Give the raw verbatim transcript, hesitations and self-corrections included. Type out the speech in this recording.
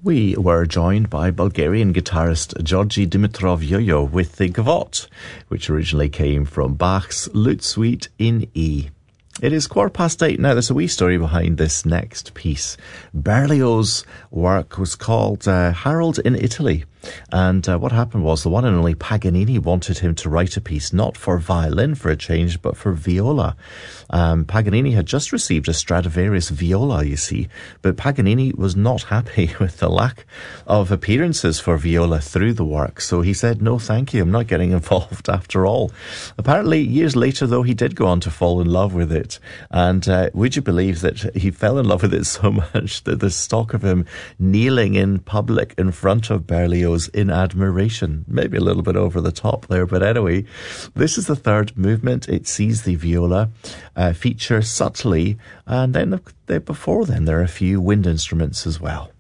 We were joined by Bulgarian guitarist Georgi Dimitrov Yo-Yo with the Gavotte, which originally came from Bach's Lute Suite in E. It is quarter past eight now. There's a wee story behind this next piece. Berlioz's work was called uh, Harold in Italy. And uh, what happened was the one and only Paganini wanted him to write a piece not for violin for a change, but for viola. Um, Paganini had just received a Stradivarius viola, you see, but Paganini was not happy with the lack of appearances for viola through the work. So he said, no, thank you, I'm not getting involved after all. Apparently, years later, though, he did go on to fall in love with it. And uh, would you believe that he fell in love with it so much that there's talk of him kneeling in public in front of Berlioz in admiration. Maybe a little bit over the top there, but anyway, this is the third movement. It sees the viola uh, feature subtly, and then before then there are a few wind instruments as well.